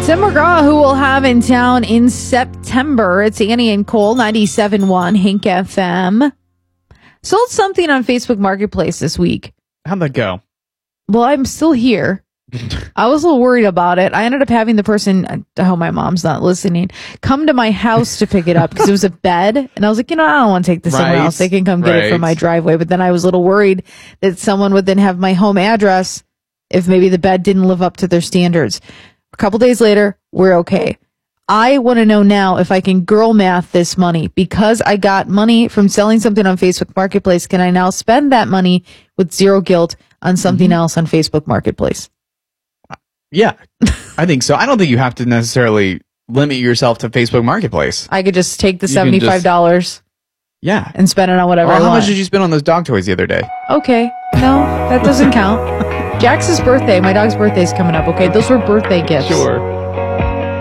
Tim McGraw, who we'll have in town in September. It's Annie and Cole, 97.1 Hink FM. Sold something on Facebook Marketplace this week. How'd that go? Well, I'm still here. I was a little worried about it. I ended up having the person, I hope my mom's not listening, come to my house to pick it up because it was a bed. And I was like, I don't want to take this somewhere else. They can come get it from my driveway. But then I was a little worried that someone would then have my home address if maybe the bed didn't live up to their standards. A couple days later, we're okay. I want to know now if I can girl math this money because I got money from selling something on Facebook Marketplace. Can I now spend that money with zero guilt on something else on Facebook Marketplace? Yeah, I think so. I don't think you have to necessarily limit yourself to Facebook Marketplace. I could just take the $75 and spend it on whatever I want. How much did you spend on those dog toys the other day? Okay. No, that doesn't count. Jax's birthday, my dog's birthday is coming up. Okay, those were birthday gifts. Sure.